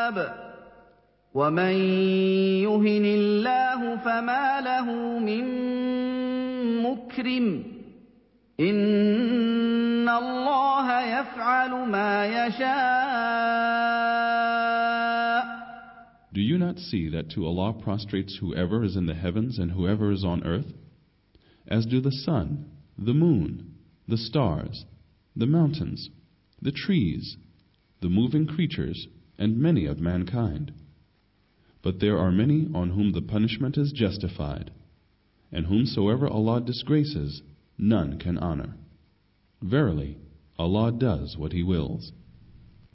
الْأَلْبَابِ وَمَن يُهِنِ اللَّهُ فَمَا لَهُ مِن مُّكْرِمٍ إِنَّ اللَّهَ يَفْعَلُ مَا يَشَاءُ. Do you not see that to Allah prostrates whoever is in the heavens and whoever is on earth? As do the sun, the moon, the stars, the mountains, the trees, the moving creatures, and many of mankind. But there are many on whom the punishment is justified, and whomsoever Allah disgraces, none can honor. Verily, Allah does what He wills.